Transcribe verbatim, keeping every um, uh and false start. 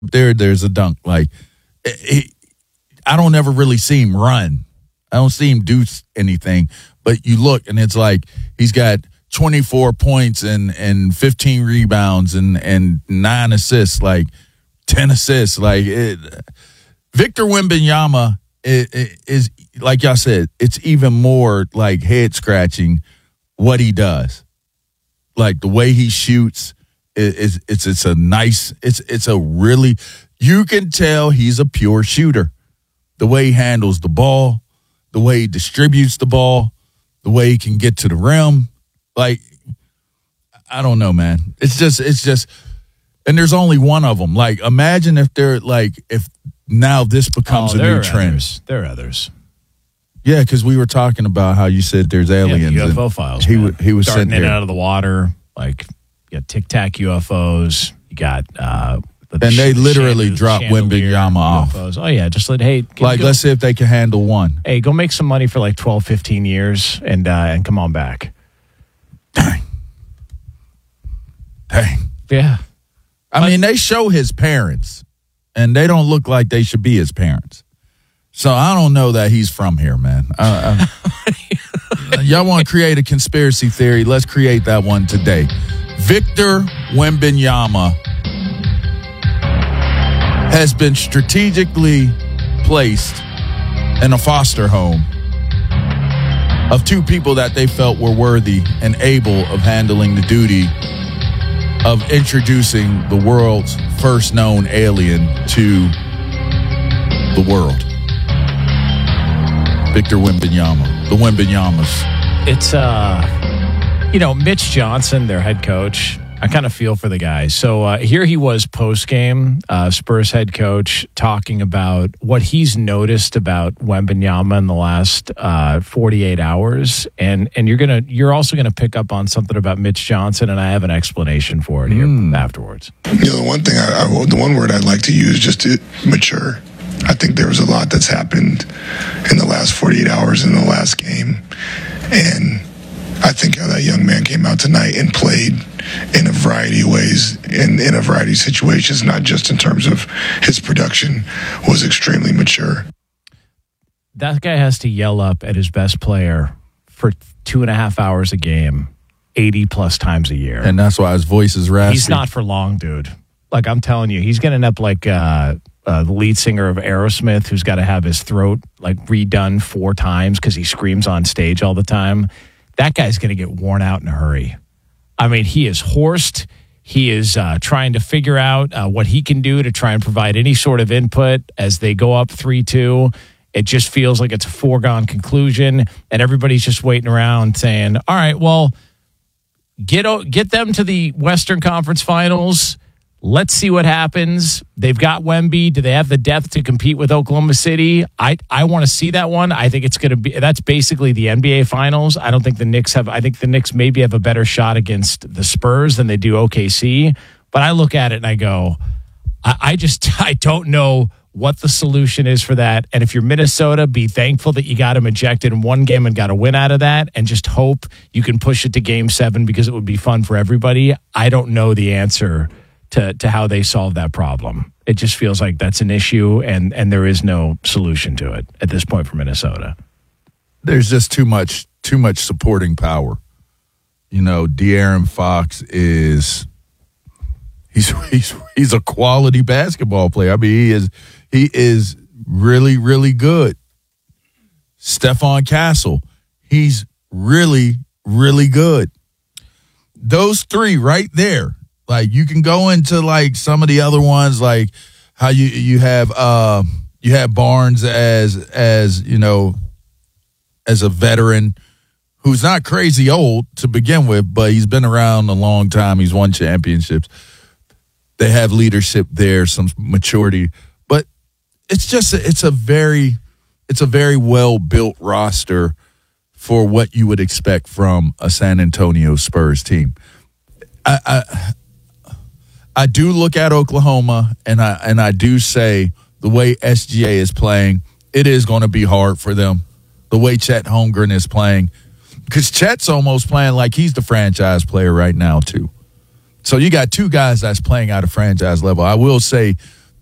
there, there's a dunk. Like, he, I don't ever really see him run. I don't see him do anything. But you look, and it's like he's got twenty-four points and, and fifteen rebounds and, and nine assists, like ten assists. Like it, Victor Wembanyama is, is, like y'all said, it's even more like head scratching what he does. Like the way he shoots is it's it's a nice it's it's a really you can tell he's a pure shooter. The way he handles the ball, the way he distributes the ball, the way he can get to the rim. Like, I don't know, man. It's just, it's just, and there's only one of them. Like, imagine if they're like, if now this becomes oh, a new trend. Others. There are others. Yeah, because we were talking about how you said there's aliens. Yeah, the U F O files. He, man. he was starting sitting in there. out of the water. Like, you got Tic Tac U F Os. You got, uh, the and they sh- literally chandelier, dropped Wembanyama off. U F Os. Oh, yeah. Just let, hey, like, go, let's see if they can handle one. Hey, go make some money for like twelve, fifteen years and, uh, and come on back. Dang. Dang. Yeah. I but, mean, they show his parents, and they don't look like they should be his parents. So I don't know that he's from here, man. Uh, uh, y'all want to create a conspiracy theory? Let's create that one today. Victor Wembanyama has been strategically placed in a foster home of two people that they felt were worthy and able of handling the duty of introducing the world's first known alien to the world. Victor Wembanyama, the Wembanyamas. It's, uh, you know, Mitch Johnson, their head coach. I kind of feel for the guy. So uh, here he was post-game, uh, Spurs head coach, talking about what he's noticed about Wembanyama in the last uh, forty-eight hours, and and you're gonna you're also gonna pick up on something about Mitch Johnson, and I have an explanation for it here mm. afterwards. You know, the one thing I, I the one word I'd like to use just to mature. I think there was a lot that's happened in the last forty-eight hours in the last game, and I think how that young man came out tonight and played in a variety of ways, in, in a variety of situations, not just in terms of his production, was extremely mature. That guy has to yell up at his best player for two and a half hours a game, eighty plus times a year. And that's why his voice is raspy. He's not for long, dude. Like, I'm telling you, he's going to end up like uh, uh, the lead singer of Aerosmith, who's got to have his throat like redone four times because he screams on stage all the time. That guy's going to get worn out in a hurry. I mean, he is horsed. He is uh, trying to figure out uh, what he can do to try and provide any sort of input as they go up three two. It just feels like it's a foregone conclusion, and everybody's just waiting around saying, all right, well, get, get them to the Western Conference Finals. Let's see what happens. They've got Wemby. Do they have the depth to compete with Oklahoma City? I I want to see that one. I think it's going to be, that's basically the N B A Finals. I don't think the Knicks have, I think the Knicks maybe have a better shot against the Spurs than they do O K C. But I look at it and I go, I, I just, I don't know what the solution is for that. And if you're Minnesota, be thankful that you got him ejected in one game and got a win out of that, and just hope you can push it to game seven because it would be fun for everybody. I don't know the answer to to how they solve that problem. It just feels like that's an issue, and and there is no solution to it at this point for Minnesota. There's just too much too much supporting power. You know, De'Aaron Fox is he's he's he's a quality basketball player. I mean, he is he is really really good. Stephon Castle, he's really really good. Those three right there. Like, you can go into like some of the other ones, like how you you have uh, you have Barnes as as you know as a veteran who's not crazy old to begin with, but he's been around a long time. He's won championships. They have leadership there, some maturity, but it's just a, it's a very it's a very well built roster for what you would expect from a San Antonio Spurs team. I. I I do look at Oklahoma, and I and I do say the way S G A is playing, it is going to be hard for them. The way Chet Holmgren is playing, because Chet's almost playing like he's the franchise player right now too. So you got two guys that's playing at a franchise level. I will say